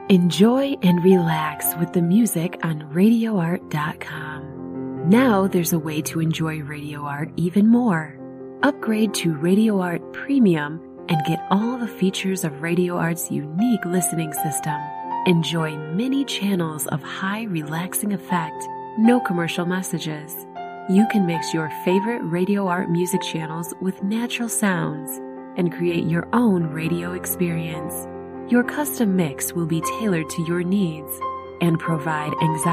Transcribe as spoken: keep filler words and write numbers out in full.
Enjoy and relax with the music on radio art dot com. Now there's a way to enjoy Radio Art even more. Upgrade to Radio Art Premium and get all the features of Radio Art's unique listening system. Enjoy many channels of high relaxing effect, no commercial messages. You can mix your favorite Radio Art music channels with natural sounds and create your own radio experience. Your custom mix will be tailored to your needs and provide anxiety